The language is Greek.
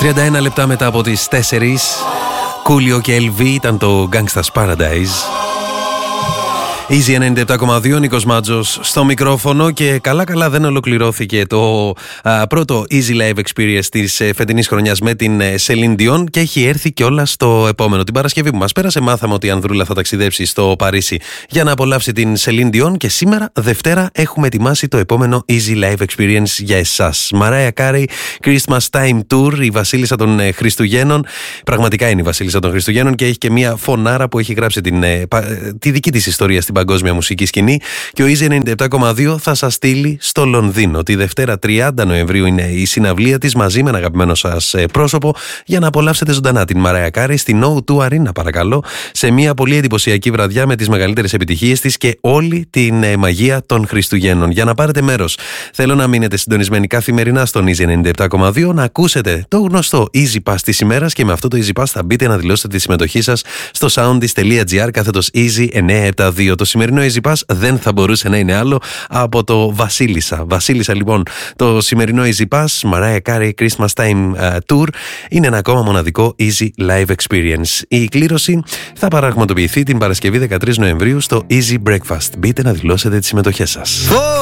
31 λεπτά μετά από τις 4, Coolio και LV ήταν το Gangsta's Paradise. Easy 97,2, Νίκος Μάτζος στο μικρόφωνο και καλά δεν ολοκληρώθηκε το πρώτο Easy Live Experience της φετινής χρονιάς με την Celine Dion και έχει έρθει κιόλας στο επόμενο. Την Παρασκευή που μας πέρασε μάθαμε ότι η Ανδρούλα θα ταξιδέψει στο Παρίσι για να απολαύσει την Celine Dion και σήμερα Δευτέρα έχουμε ετοιμάσει το επόμενο Easy Live Experience για εσάς. Mariah Carey, Christmas Time Tour, η βασίλισσα των Χριστουγέννων. Πραγματικά είναι η βασίλισσα των Χριστουγέννων και έχει και μια φωνάρα που έχει γράψει τη δική της ιστορία στην παγκόσμια μουσική σκηνή και ο Easy 97,2 θα σας στείλει στο Λονδίνο. Τη Δευτέρα 30 Νοεμβρίου είναι η συναυλία της μαζί με ένα αγαπημένο σας πρόσωπο για να απολαύσετε ζωντανά την Mariah Carey στην O2 Arena, παρακαλώ, σε μια πολύ εντυπωσιακή βραδιά με τις μεγαλύτερες επιτυχίες της και όλη την μαγεία των Χριστουγέννων. Για να πάρετε μέρος, θέλω να μείνετε συντονισμένοι καθημερινά στον Easy 97,2, να ακούσετε το γνωστό Easy Pass της ημέρας και με αυτό το Easy Pass θα μπείτε να δηλώσετε τη συμμετοχή σας στο soundis.gr/Easy 972. Το σημερινό Easy Pass δεν θα μπορούσε να είναι άλλο από το Βασίλισσα. Βασίλισσα λοιπόν, το σημερινό Easy Pass, Mariah Carey Christmas Time Tour, είναι ένα ακόμα μοναδικό Easy Live Experience. Η κλήρωση θα πραγματοποιηθεί την Παρασκευή 13 Νοεμβρίου στο Easy Breakfast. Μπείτε να δηλώσετε τις συμμετοχές σας.